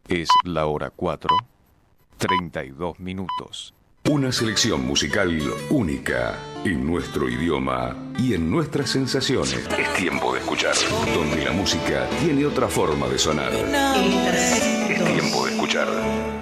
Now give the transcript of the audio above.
Es la hora 4:32. Una selección musical única en nuestro idioma y en nuestras sensaciones. Es tiempo de escuchar, donde la música tiene otra forma de sonar. Es tiempo de escuchar.